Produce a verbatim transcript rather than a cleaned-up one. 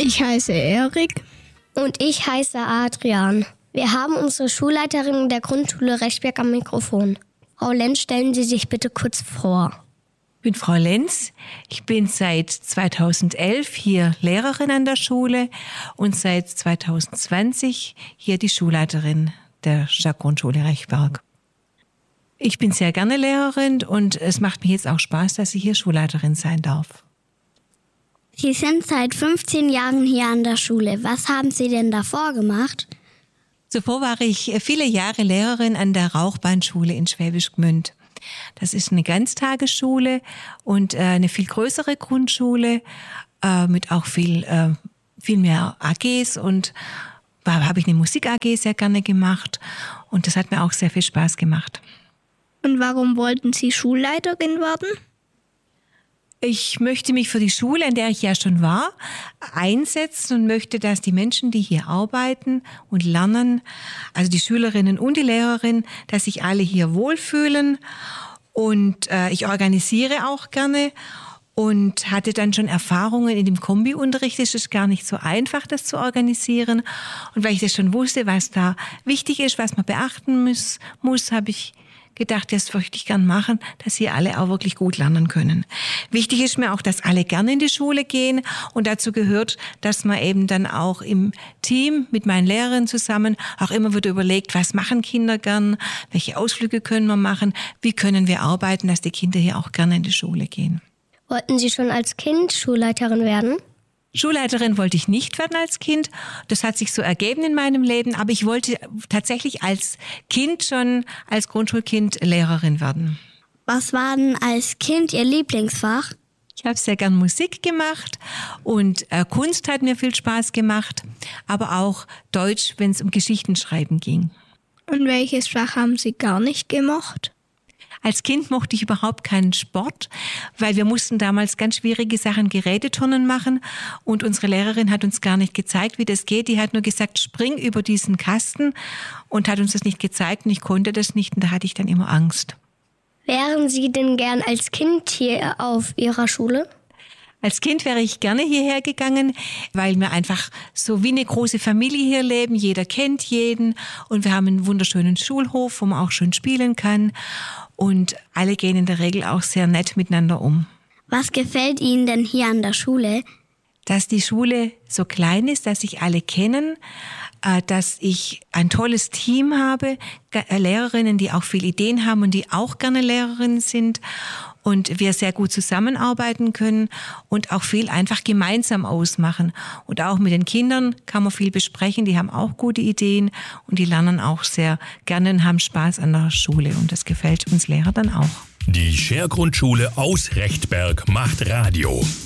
Ich heiße Erik. Und ich heiße Adrian. Wir haben unsere Schulleiterin der Grundschule Rechberg am Mikrofon. Frau Lenz, stellen Sie sich bitte kurz vor. Ich bin Frau Lenz. Ich bin seit zweitausendelf hier Lehrerin an der Schule und seit zweitausendzwanzig hier die Schulleiterin der Stadtgrundschule Rechberg. Ich bin sehr gerne Lehrerin und es macht mir jetzt auch Spaß, dass ich hier Schulleiterin sein darf. Sie sind seit fünfzehn Jahren hier an der Schule. Was haben Sie denn davor gemacht? Zuvor war ich viele Jahre Lehrerin an der Rauchbahnschule in Schwäbisch Gmünd. Das ist eine Ganztagesschule und äh, eine viel größere Grundschule äh, mit auch viel, äh, viel mehr A Gs und da habe ich eine Musik-A G sehr gerne gemacht und das hat mir auch sehr viel Spaß gemacht. Und warum wollten Sie Schulleiterin werden? Ich möchte mich für die Schule, in der ich ja schon war, einsetzen und möchte, dass die Menschen, die hier arbeiten und lernen, also die Schülerinnen und die Lehrerinnen, dass sich alle hier wohlfühlen. Und äh, ich organisiere auch gerne und hatte dann schon Erfahrungen in dem Kombiunterricht. Es ist gar nicht so einfach, das zu organisieren. Und weil ich das schon wusste, was da wichtig ist, was man beachten muss, muss habe ich gedacht, das möchte ich gern machen, dass hier alle auch wirklich gut lernen können. Wichtig ist mir auch, dass alle gerne in die Schule gehen und dazu gehört, dass man eben dann auch im Team mit meinen Lehrern zusammen auch immer wieder überlegt, was machen Kinder gern, welche Ausflüge können wir machen, wie können wir arbeiten, dass die Kinder hier auch gerne in die Schule gehen. Wollten Sie schon als Kind Schulleiterin werden? Schulleiterin wollte ich nicht werden als Kind. Das hat sich so ergeben in meinem Leben. Aber ich wollte tatsächlich als Kind schon, als Grundschulkind Lehrerin werden. Was war denn als Kind Ihr Lieblingsfach? Ich habe sehr gern Musik gemacht und äh, Kunst hat mir viel Spaß gemacht. Aber auch Deutsch, wenn es um Geschichtenschreiben ging. Und welches Fach haben Sie gar nicht gemocht? Als Kind mochte ich überhaupt keinen Sport, weil wir mussten damals ganz schwierige Sachen, Geräteturnen machen und unsere Lehrerin hat uns gar nicht gezeigt, wie das geht. Die hat nur gesagt, spring über diesen Kasten und hat uns das nicht gezeigt und ich konnte das nicht und da hatte ich dann immer Angst. Wären Sie denn gern als Kind hier auf Ihrer Schule? Als Kind wäre ich gerne hierher gegangen, weil wir einfach so wie eine große Familie hier leben. Jeder kennt jeden und wir haben einen wunderschönen Schulhof, wo man auch schön spielen kann. Und alle gehen in der Regel auch sehr nett miteinander um. Was gefällt Ihnen denn hier an der Schule? Dass die Schule so klein ist, dass sich alle kennen, dass ich ein tolles Team habe, Lehrerinnen, die auch viele Ideen haben und die auch gerne Lehrerinnen sind und wir sehr gut zusammenarbeiten können und auch viel einfach gemeinsam ausmachen. Und auch mit den Kindern kann man viel besprechen, die haben auch gute Ideen und die lernen auch sehr gerne und haben Spaß an der Schule und das gefällt uns Lehrer dann auch. Die Scher Grundschule aus Rechberg macht Radio.